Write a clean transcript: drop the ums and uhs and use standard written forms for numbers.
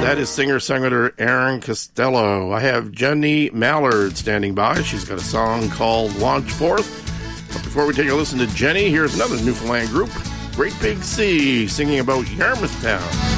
That is singer-songwriter Aaron Costello. I have Jenny Mallard standing by. She's got a song called Launch Forth. But before we take a listen to Jenny, here's another Newfoundland group, Great Big Sea, singing about Yarmouth Town.